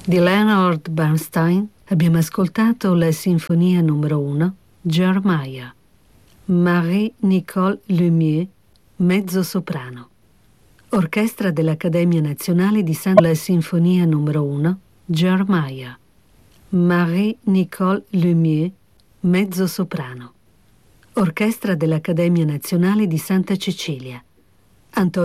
Di Leonard Bernstein abbiamo ascoltato la Sinfonia numero 1, Germania. Marie-Nicole Lumière, mezzosoprano. Orchestra dell'Accademia Nazionale di La Sinfonia numero 1, Germania. Marie-Nicole Lumière, mezzosoprano. Orchestra dell'Accademia Nazionale di Santa Cecilia. Antonio